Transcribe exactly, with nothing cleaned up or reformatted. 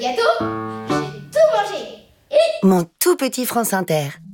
gâteau, j'ai tout mangé. Et Mon tout petit France Inter.